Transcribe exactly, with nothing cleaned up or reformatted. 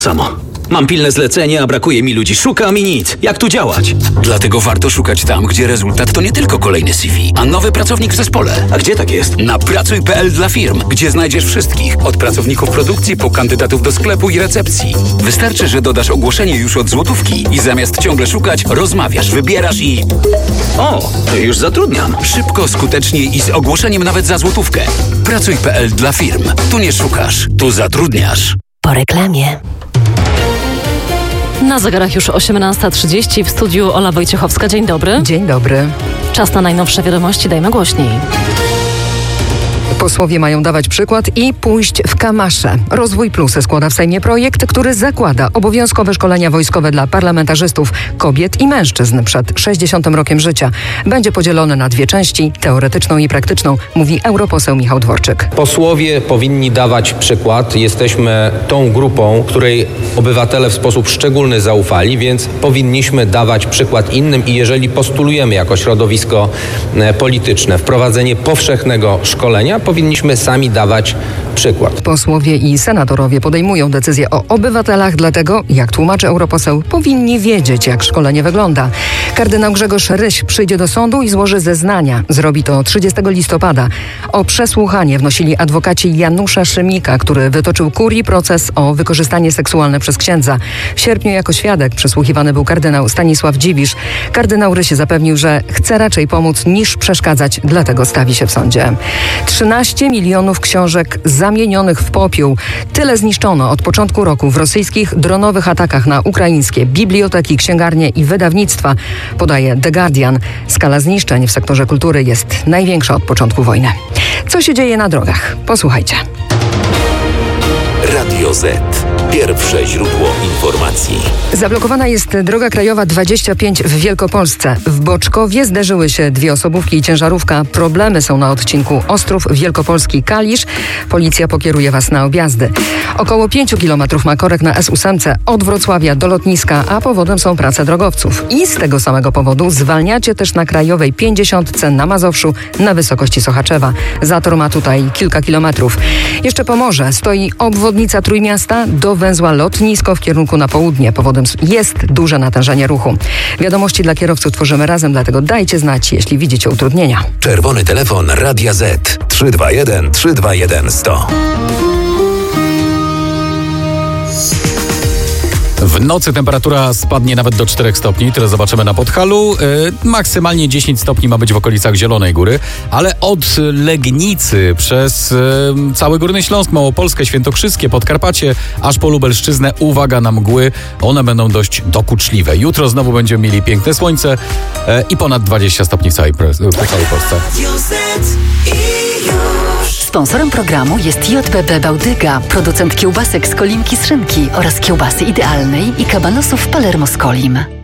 samo. Mam pilne zlecenie, a brakuje mi ludzi. Szukam i nic. Jak tu działać? Dlatego warto szukać tam, gdzie rezultat to nie tylko kolejny C V, a nowy pracownik w zespole. A gdzie tak jest? Na pracuj kropka p l dla firm, gdzie znajdziesz wszystkich. Od pracowników produkcji po kandydatów do sklepu i recepcji. Wystarczy, że dodasz ogłoszenie już od złotówki i zamiast ciągle szukać, rozmawiasz, wybierasz i... O, już zatrudniam. Szybko, skutecznie i z ogłoszeniem nawet za złotówkę. pracuj kropka p l dla firm. Tu nie szukasz, tu zatrudniasz. Po reklamie. Na zegarach już osiemnasta trzydzieści, w studiu Ola Wojciechowska. Dzień dobry. Dzień dobry. Czas na najnowsze wiadomości, dajmy głośniej. Posłowie mają dawać przykład i pójść w kamasze. Rozwój Plus składa w Sejmie projekt, który zakłada obowiązkowe szkolenia wojskowe dla parlamentarzystów, kobiet i mężczyzn przed sześćdziesiątym rokiem życia. Będzie podzielone na dwie części, teoretyczną i praktyczną, mówi europoseł Michał Dworczyk. Posłowie powinni dawać przykład. Jesteśmy tą grupą, której obywatele w sposób szczególny zaufali, więc powinniśmy dawać przykład innym i jeżeli postulujemy jako środowisko polityczne wprowadzenie powszechnego szkolenia, powinniśmy sami dawać przykład. Posłowie i senatorowie podejmują decyzję o obywatelach, dlatego, jak tłumaczy europoseł, powinni wiedzieć, jak szkolenie wygląda. Kardynał Grzegorz Ryś przyjdzie do sądu i złoży zeznania. Zrobi to trzydziestego listopada. O przesłuchanie wnosili adwokaci Janusza Szymika, który wytoczył kurii proces o wykorzystanie seksualne przez księdza. W sierpniu jako świadek przesłuchiwany był kardynał Stanisław Dziwisz. Kardynał Ryś zapewnił, że chce raczej pomóc niż przeszkadzać, dlatego stawi się w sądzie. trzynaście milionów książek zamienionych w popiół. Tyle zniszczono od początku roku w rosyjskich dronowych atakach na ukraińskie biblioteki, księgarnie i wydawnictwa, podaje The Guardian. Skala zniszczeń w sektorze kultury jest największa od początku wojny. Co się dzieje na drogach? Posłuchajcie. Radio Z. Pierwsze źródło informacji. Zablokowana jest droga krajowa dwadzieścia pięć w Wielkopolsce. W Boczkowie zderzyły się dwie osobówki i ciężarówka. Problemy są na odcinku Ostrów Wielkopolski-Kalisz. Policja pokieruje Was na objazdy. Około pięciu kilometrów ma korek na S osiem od Wrocławia do lotniska, a powodem są prace drogowców. I z tego samego powodu zwalniacie też na krajowej pięćdziesiątce na Mazowszu na wysokości Sochaczewa. Zator ma tutaj kilka kilometrów. Jeszcze Pomorze. Stoi obwodnica Trójmiasta do węzła lotnisko w kierunku na południe. Powodem jest duże natężenie ruchu. Wiadomości dla kierowców tworzymy razem, dlatego dajcie znać, jeśli widzicie utrudnienia. Czerwony telefon Radia Z. trzy dwa jeden trzy dwa jeden sto. W nocy temperatura spadnie nawet do czterech stopni, tyle zobaczymy na Podhalu. Yy, maksymalnie dziesięć stopni ma być w okolicach Zielonej Góry, ale od Legnicy przez yy, cały Górny Śląsk, Małopolskę, Świętokrzyskie, Podkarpacie, aż po Lubelszczyznę, uwaga na mgły, one będą dość dokuczliwe. Jutro znowu będziemy mieli piękne słońce yy, i ponad dwadzieścia stopni w całej, po całej Polsce. Sponsorem programu jest J B B Bałtyga, producent kiełbasek z Kolinki z szynki oraz kiełbasy idealnej i kabanosów Palermo z Kolim.